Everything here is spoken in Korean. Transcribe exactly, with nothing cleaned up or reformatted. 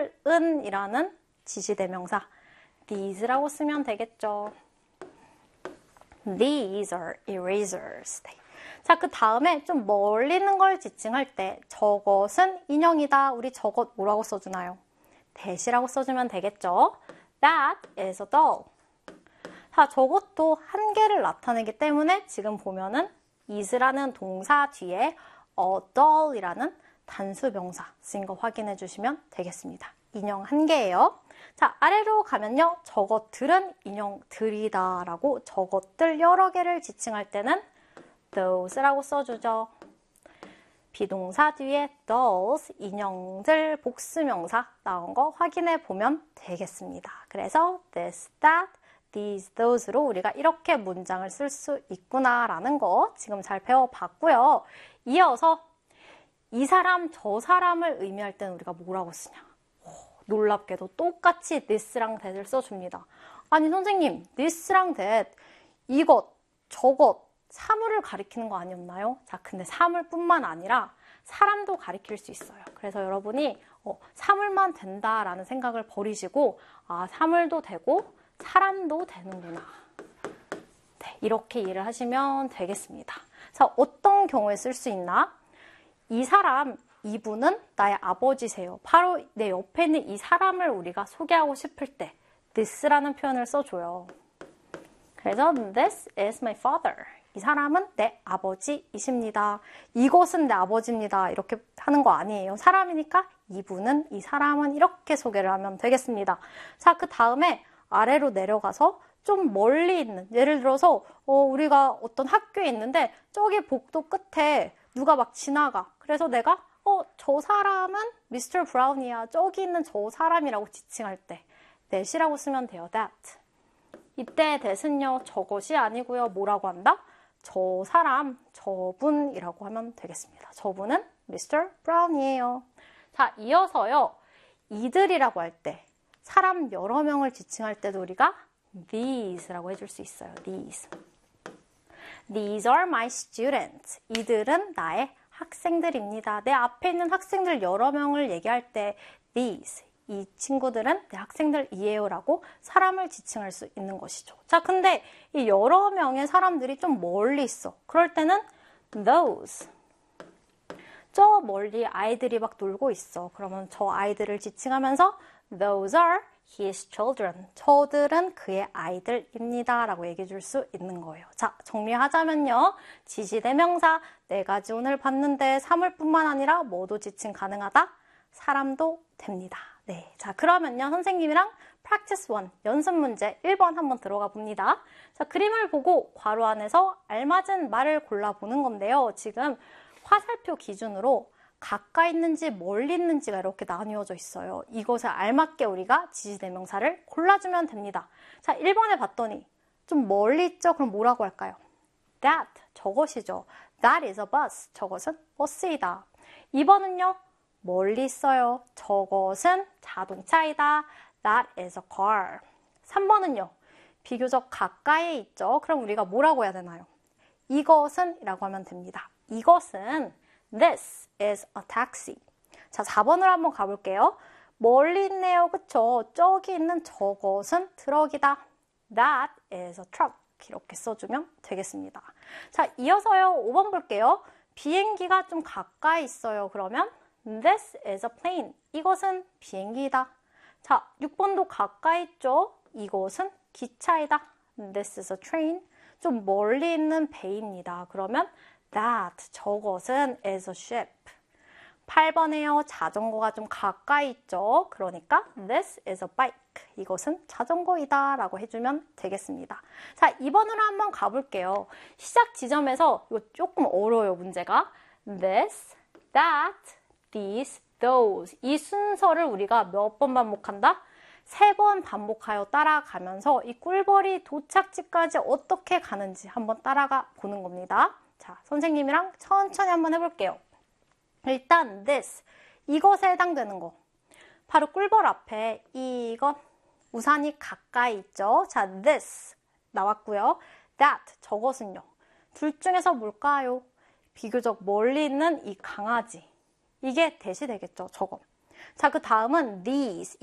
저것들은이라는 지시대명사 these라고 쓰면 되겠죠. These are erasers. 네. 자, 그 다음에 좀 멀리 있는 걸 지칭할 때 저것은 인형이다. 우리 저것 뭐라고 써주나요? that이라고 써주면 되겠죠. That is a doll. 자, 저것도 한계를 나타내기 때문에 지금 보면은 is라는 동사 뒤에 a doll이라는 단수 명사 쓰인 거 확인해 주시면 되겠습니다. 인형 한 개예요. 자, 아래로 가면요. 저것들은 인형들이다 라고 저것들 여러 개를 지칭할 때는 those라고 써주죠. 비동사 뒤에 dolls, 인형들, 복수명사 나온 거 확인해 보면 되겠습니다. 그래서 this, that, these, those로 우리가 이렇게 문장을 쓸 수 있구나라는 거 지금 잘 배워봤고요. 이어서 이 사람, 저 사람을 의미할 때는 우리가 뭐라고 쓰냐? 오, 놀랍게도 똑같이 this랑 that을 써줍니다. 아니 선생님, this랑 that, 이것, 저것, 사물을 가리키는 거 아니었나요? 자, 근데 사물뿐만 아니라 사람도 가리킬 수 있어요. 그래서 여러분이 어, 사물만 된다라는 생각을 버리시고 아, 사물도 되고 사람도 되는구나. 네, 이렇게 이해를 하시면 되겠습니다. 자, 어떤 경우에 쓸 수 있나? 이 사람, 이분은 나의 아버지세요. 바로 내 옆에 있는 이 사람을 우리가 소개하고 싶을 때 this라는 표현을 써줘요. 그래서 this is my father. 이 사람은 내 아버지이십니다. 이것은 내 아버지입니다. 이렇게 하는 거 아니에요. 사람이니까 이분은, 이 사람은 이렇게 소개를 하면 되겠습니다. 자, 그 다음에 아래로 내려가서 좀 멀리 있는, 예를 들어서 어, 우리가 어떤 학교에 있는데 저기 복도 끝에 누가 막 지나가. 그래서 내가 어, 저 사람은 미스터 브라운이야. 저기 있는 저 사람이라고 지칭할 때 that이라고 쓰면 돼요. that. 이때 that은요. 저것이 아니고요. 뭐라고 한다? 저 사람, 저분이라고 하면 되겠습니다. 저분은 미스터 브라운이에요. 자, 이어서요. 이들이라고 할 때 사람 여러 명을 지칭할 때도 우리가 these라고 해줄 수 있어요. these. These are my students. 이들은 나의 학생들입니다. 내 앞에 있는 학생들 여러 명을 얘기할 때 these. 이 친구들은 내 학생들이에요 라고 사람을 지칭할 수 있는 것이죠. 자, 근데 이 여러 명의 사람들이 좀 멀리 있어. 그럴 때는 those. 저 멀리 아이들이 막 놀고 있어. 그러면 저 아이들을 지칭하면서 those are his children. 저들은 그의 아이들입니다 라고 얘기해 줄 수 있는 거예요. 자, 정리하자면요. 지시대명사 네 가지 오늘 봤는데 사물뿐만 아니라 뭐도 지칭 가능하다? 사람도 됩니다. 네, 자 그러면요 선생님이랑 practice one 연습 문제 일 번 한번 들어가 봅니다. 자, 그림을 보고 괄호 안에서 알맞은 말을 골라보는 건데요. 지금 화살표 기준으로 가까이 있는지 멀리 있는지가 이렇게 나뉘어져 있어요. 이것에 알맞게 우리가 지시대명사를 골라주면 됩니다. 자, 일 번에 봤더니 좀 멀리 있죠? 그럼 뭐라고 할까요? That, 저것이죠. That is a bus, 저것은 버스이다. 이 번은요? 멀리 있어요. 저것은 자동차이다. That is a car. 삼 번은요. 비교적 가까이 있죠. 그럼 우리가 뭐라고 해야 되나요? 이것은 이라고 하면 됩니다. 이것은 This is a taxi. 자, 사 번으로 한번 가볼게요. 멀리 있네요. 그쵸? 저기 있는 저것은 트럭이다. That is a truck. 이렇게 써주면 되겠습니다. 자, 이어서요. 오 번 볼게요. 비행기가 좀 가까이 있어요. 그러면 This is a plane. 이것은 비행기이다. 자, 육 번도 가까이 있죠? 이것은 기차이다. This is a train. 좀 멀리 있는 배입니다. 그러면 That, 저것은 is a ship. 팔 번에요. 자전거가 좀 가까이 있죠? 그러니까 This is a bike. 이것은 자전거이다 라고 해주면 되겠습니다. 자, 이 번으로 한번 가볼게요. 시작 지점에서 이거 조금 어려워요, 문제가. This, that, these, those. 이 순서를 우리가 몇 번 반복한다? 세 번 반복하여 따라가면서 이 꿀벌이 도착지까지 어떻게 가는지 한번 따라가 보는 겁니다. 자, 선생님이랑 천천히 한번 해볼게요. 일단 this, 이것에 해당되는 거. 바로 꿀벌 앞에 이것, 우산이 가까이 있죠. 자, this 나왔고요. that, 저것은요. 둘 중에서 뭘까요? 비교적 멀리 있는 이 강아지. 이게 that이 되겠죠, 저거. 자, 그 다음은 these.